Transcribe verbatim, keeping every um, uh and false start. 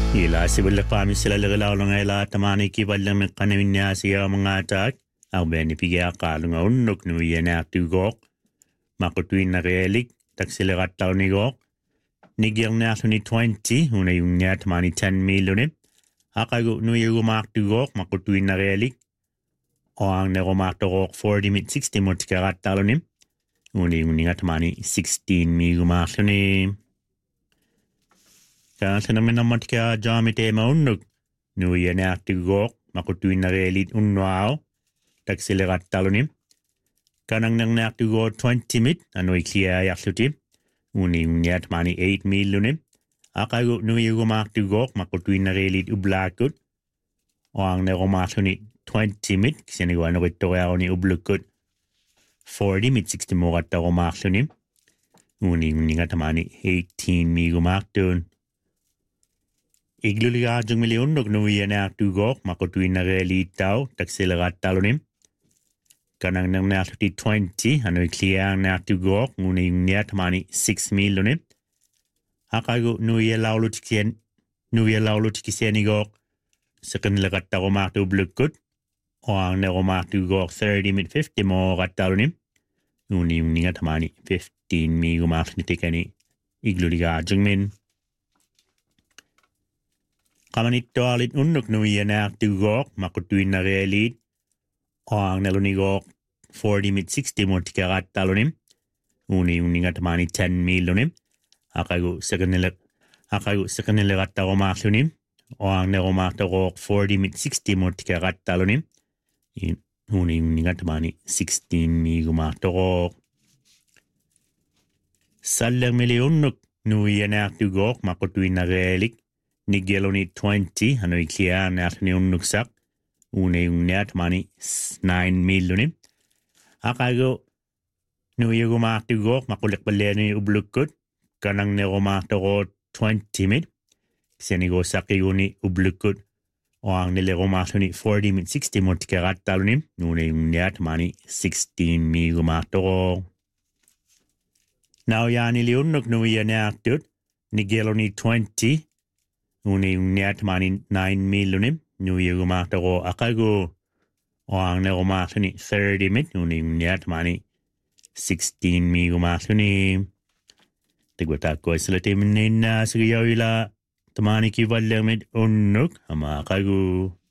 Ila sibula kami sila lagalaw lang ay lahat tamani kibal lang may kanawin niya siya mga atak. Ang benipigya kalong unok no yan aktigok. Makutuin na realik tak sila kataw ni gok. Nigyan na ni twenty una yung niya tamani ten million. Akago no yung maktigok makutuin na realik. O ang nakumaktigok forty mit sixty mo tika kataw ni. Una yung niya tamani sixteen million maktigok. Kaya sa naman naman kaya jamit e maunnog. Nuya na aktigok, makutuin na relit unwao. Tagsilirat talonim. Kanang nang naktigok twenty mit, ano ikiya yaksutim. Uning niyat mani eight million. Akago nuya gumaktigok, makutuin na relit ublakot. O ang nakumaso ni twenty mit, kasi nagawa na kito kaya ni ublakot. forty mit sixty mo kata kumakso nim. Uning nga tamani eighteen mi gumakton. Igluliga jung million nog nuya na aktigok makutuin na relit tao tagsilirat talonim. Kanang nang nakti twenty ano ikliya na aktigok nguna yung niya tamani six million. Akago nuya laulo tikien nuya laulo tikisenigok sa kanilagat tao makto blukut o ang nakumaktigok thirty mit fifty mo katalonim. Nguna yung niya tamani fifteen mi gumak nitikani igluliga jung min. Kamanit toalit unok nuya na aktigok makutuin na relit o ang nalunigok forty mit sixty mo tikarat talonim. Uni yung nga tamani ten million. Akago sa kanila akago sa kanila kata kumaksunim o ang nakumaktigok forty mit sixty mo tikarat talonim. Uni yung nga tamani sixteen mi gumaktigok. Salang milyon unok nuya na aktigok makutuin na relik. Nigelo ni twenty, ano ikliya natin yung nuksak. Una yung net money, nine million. Akago, no yung gumaktigok, makulik pala na yung ublukot. Kanang na gumaktigok twenty mit. Kasi nigo saki yung ni ublukot. O ang nila gumaktigok ni forty mit sixty mo tikarat talonim. Una yung net money, sixteen mi gumaktigok. Now yan niliyunok no yan aktot. Nigelo ni twenty. Una yung niat mani nine million. Nuya gumaktigok akago. O ang nagumaktigok ni thirty mit. Una yung niat mani sixteen mi gumaktigok ni. Tigwatak ko sila timin na sa gayaw ila. Tamani kivalang mit unok. Ama akago.